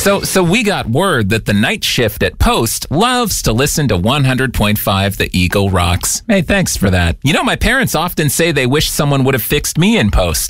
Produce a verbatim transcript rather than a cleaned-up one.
So, so we got word that the night shift at Post loves to listen to one hundred point five The Eagle Rocks. Hey, thanks for that. You know, my parents often say they wish someone would have fixed me in Post.